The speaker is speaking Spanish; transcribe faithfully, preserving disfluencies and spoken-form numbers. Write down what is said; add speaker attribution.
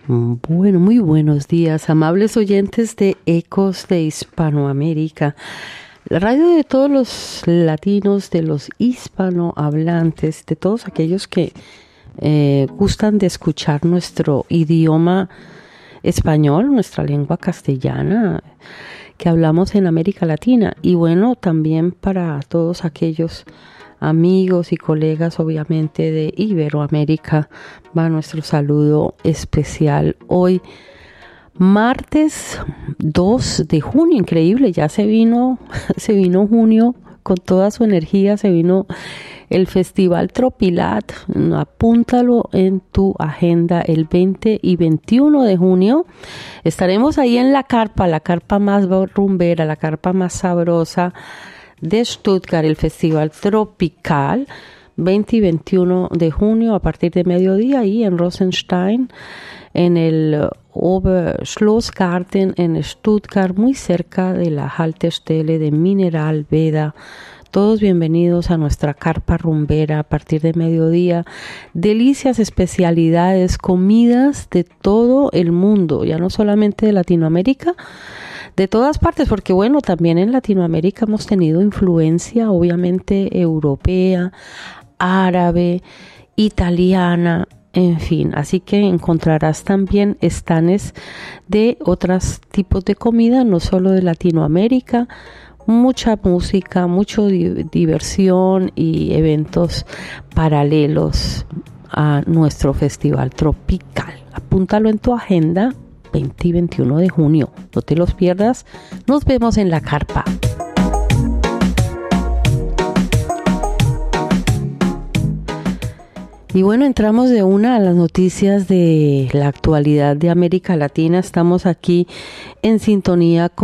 Speaker 1: Bueno, muy buenos días, amables oyentes de Ecos de Hispanoamérica, la radio de todos los latinos, de los hispanohablantes, de todos aquellos que eh, gustan de escuchar nuestro idioma español, nuestra lengua castellana, que hablamos en América Latina, y bueno, también para todos aquellos amigos y colegas, obviamente, de Iberoamérica, va nuestro saludo especial hoy, martes dos de junio. Increíble, ya se vino, se vino junio con toda su energía, se vino el Festival Tropilat. Apúntalo en tu agenda, el veinte y veintiuno de junio. Estaremos ahí en la carpa, la carpa más rumbera, la carpa más sabrosa de Stuttgart, el Festival Tropical, veinte y veintiuno de junio a partir de mediodía, ahí en Rosenstein, en el Oberschlossgarten en Stuttgart, muy cerca de la Haltestelle de Mineral Veda. Todos bienvenidos a nuestra carpa rumbera a partir de mediodía. Delicias, especialidades, comidas de todo el mundo, ya no solamente de Latinoamérica, de todas partes, porque bueno, también en Latinoamérica hemos tenido influencia, obviamente, europea, árabe, italiana, en fin. Así que encontrarás también estanes de otros tipos de comida, no solo de Latinoamérica, mucha música, mucha di- diversión y eventos paralelos a nuestro festival tropical. Apúntalo en tu agenda, veinte y veintiuno de junio. No te los pierdas. Nos vemos en la carpa. Y bueno, entramos de una a las noticias de la actualidad de América Latina. Estamos aquí en sintonía con